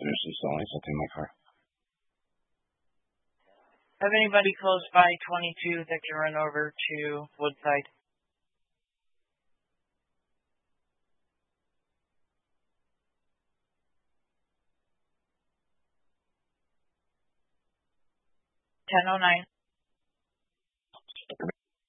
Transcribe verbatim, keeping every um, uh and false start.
finish installing something in my car. Have anybody close by twenty-two that can run over to Woodside? ten oh nine.